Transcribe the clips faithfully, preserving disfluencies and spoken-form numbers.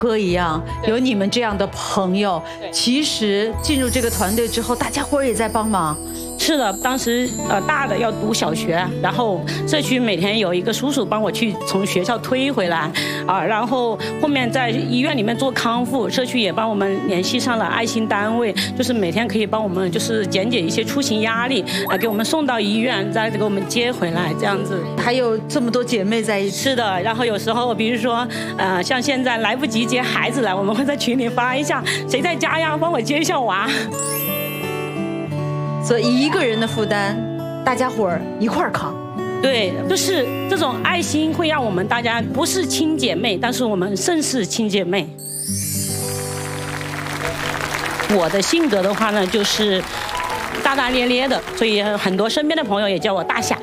哥一样，有你们这样的朋友。其实进入这个团队之后，大家伙儿也在帮忙。 是的，当时呃大的要读小学，然后社区每天有一个叔叔帮我去从学校推回来啊，然后后面在医院里面做康复，社区也帮我们联系上了爱心单位，就是每天可以帮我们就是减减一些出行压力啊，给我们送到医院，再给我们接回来这样子。 还有这么多姐妹在一起。 是的，然后有时候比如说呃像现在来不及接孩子了，我们会在群里发一下谁在家呀，帮我接一下娃。 所以一个人的负担，大家伙儿一块儿扛。 对，就是这种爱心会让我们大家不是亲姐妹，但是我们胜似亲姐妹。我的性格的话呢，就是大大咧咧的，所以很多身边的朋友也叫我大侠。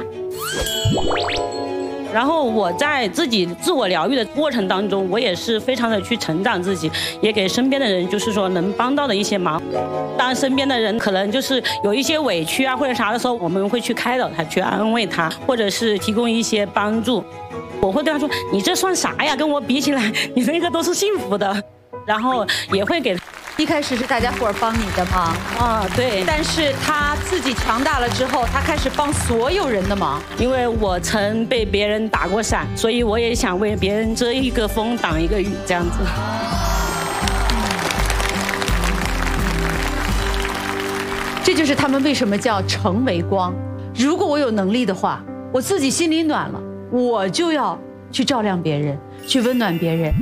然后我在自己自我疗愈的过程当中，我也是非常的去成长自己，也给身边的人就是说能帮到的一些忙。当身边的人可能就是有一些委屈啊或者啥的时候，我们会去开导他，去安慰他，或者是提供一些帮助。我会对他说：“你这算啥呀？跟我比起来，你那个都是幸福的。”然后也会给。 一开始是大家伙儿帮你的忙啊，对。 但是他自己强大了之后，他开始帮所有人的忙。 因为我曾被别人打过伞，所以我也想为别人遮一个风，挡一个雨，这样子。 这就是他们为什么叫成为光。如果我有能力的话，我自己心里暖了，我就要去照亮别人，去温暖别人。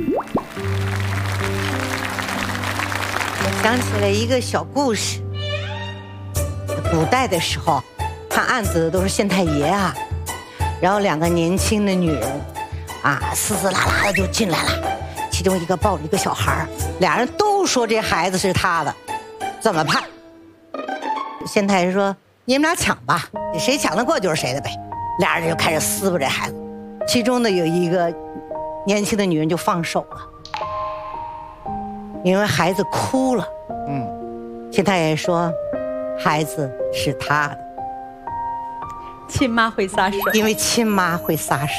想起了一个小故事。古代的时候，判案子的都是县太爷啊，然后两个年轻的女人，啊，嘶嘶啦啦的就进来了，其中一个抱着一个小孩，俩人都说这孩子是他的，怎么判？县太爷说：“你们俩抢吧，谁抢得过就是谁的呗。”俩人就开始撕吧这孩子，其中的有一个年轻的女人就放手了。因为孩子哭了，嗯，县太爷说，孩子是他的， 亲妈会撒手， 因为亲妈会撒手，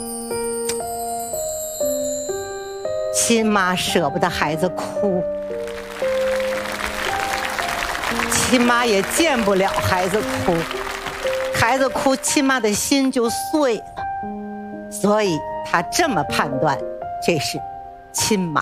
亲妈舍不得孩子哭，亲妈也见不了孩子哭，孩子哭，亲妈的心就碎了，所以他这么判断，这是亲妈。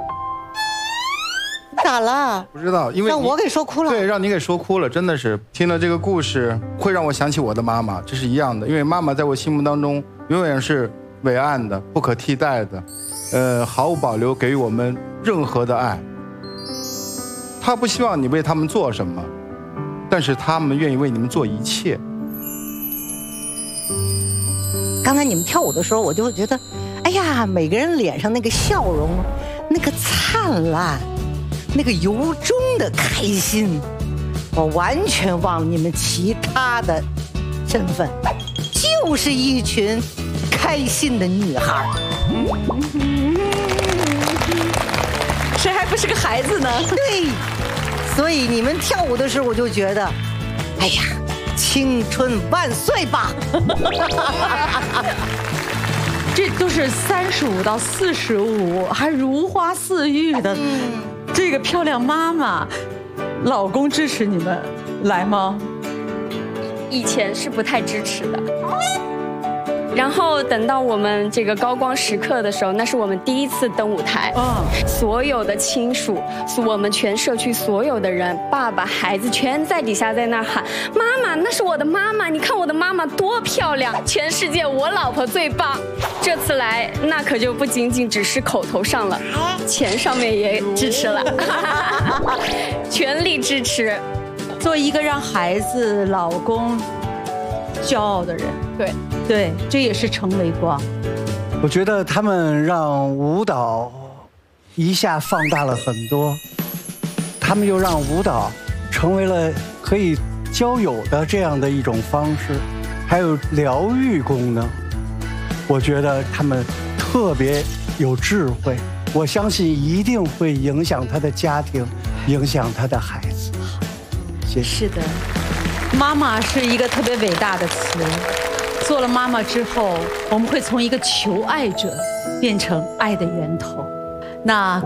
咋了？ 不知道，因为让我给说哭了。 对，让你给说哭了，真的是听了这个故事，会让我想起我的妈妈，这是一样的。因为妈妈在我心目当中永远是伟岸的、不可替代的，呃，毫无保留给予我们任何的爱。她不希望你为他们做什么，但是他们愿意为你们做一切。 刚才你们跳舞的时候，我就会觉得，哎呀，每个人脸上那个笑容，那个灿烂。那个由衷的开心，我完全忘了你们其他的身份，就是一群开心的女孩。 谁还不是个孩子呢？ 对，所以你们跳舞的时候，我就觉得，哎呀，青春万岁吧！ 这都是三十五到四十五，还如花似玉的。嗯这个漂亮妈妈，老公支持你们来吗？ 以前是不太支持的，然后等到我们这个高光时刻的时候，那是我们第一次登舞台，嗯，所有的亲属，我们全社区所有的人，爸爸、孩子全在底下在那喊：“妈妈，那是我的妈妈，你看我的妈妈多漂亮，全世界我老婆最棒。”这次来，那可就不仅仅只是口头上了，钱上面也支持了，全力支持。 做一个让孩子、老公骄傲的人， 对对，这也是成为光。 我觉得他们让舞蹈一下放大了很多，他们又让舞蹈成为了可以交友的这样的一种方式，还有疗愈功能。我觉得他们特别有智慧，我相信一定会影响他的家庭，影响他的孩子。谢谢。 是的，妈妈是一个特别伟大的词。做了妈妈之后，我们会从一个求爱者变成爱的源头。那